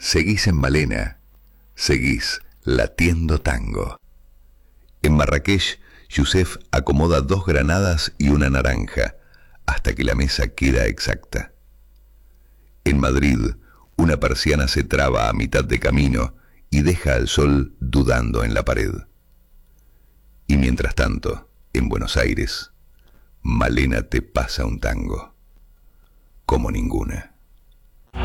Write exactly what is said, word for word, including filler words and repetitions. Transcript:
Seguís en Malena, seguís latiendo tango. En Marrakech, Yusef acomoda dos granadas y una naranja, hasta que la mesa queda exacta. En Madrid, una persiana se traba a mitad de camino y deja al sol dudando en la pared. Y mientras tanto, en Buenos Aires, Malena te pasa un tango, como ninguna.